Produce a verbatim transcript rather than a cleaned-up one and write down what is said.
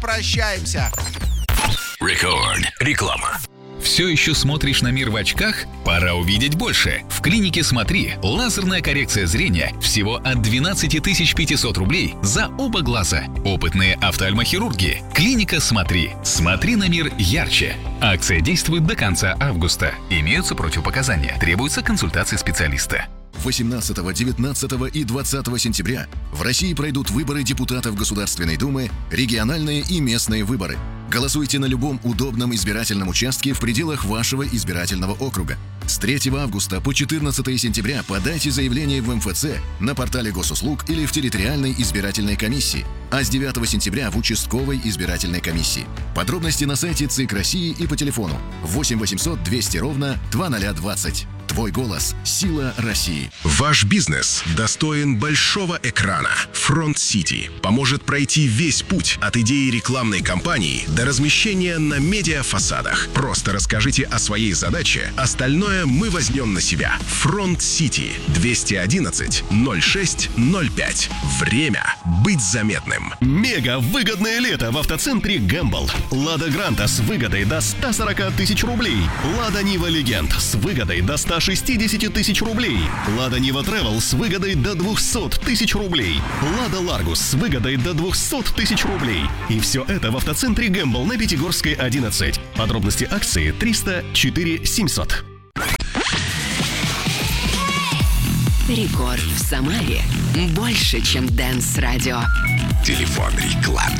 прощаемся. Рекорд. Реклама. Все еще смотришь на мир в очках? Пора увидеть больше. В клинике «Смотри» лазерная коррекция зрения всего от двенадцать тысяч пятьсот рублей за оба глаза. Опытные офтальмохирурги. Клиника «Смотри». Смотри на мир ярче. Акция действует до конца августа. Имеются противопоказания. Требуется консультация специалиста. восемнадцатого, девятнадцатого и двадцатого сентября в России пройдут выборы депутатов Государственной Думы, региональные и местные выборы. Голосуйте на любом удобном избирательном участке в пределах вашего избирательного округа. С третьего августа по четырнадцатое сентября подайте заявление в эм эф цэ, на портале госуслуг или в территориальной избирательной комиссии, а с девятого сентября в участковой избирательной комиссии. Подробности на сайте ЦИК России и по телефону восемь восемьсот двести ровно двадцать двадцать. Твой голос – сила России. Ваш бизнес достоин большого экрана. Front City поможет пройти весь путь от идеи рекламной кампании до размещения на медиафасадах. Просто расскажите о своей задаче, остальное мы возьмем на себя. Front City двести одиннадцать ноль шесть ноль пять. Время быть заметным. Мега выгодное лето в автоцентре Гэмбл. Лада Гранта с выгодой до ста сорока тысяч рублей. Лада Нива Легенд с выгодой до ста шестидесяти тысяч рублей. Лада Нива Тревел с выгодой до двухсот тысяч рублей. Лада Ларгус с выгодой до двухсот тысяч рублей. И все это в автоцентре Гэмбл на Пятигорской одиннадцать. Подробности акции триста четыре семьсот. Рекорд в Самаре. Больше, чем Дэнс Радио. Телефон рекламы.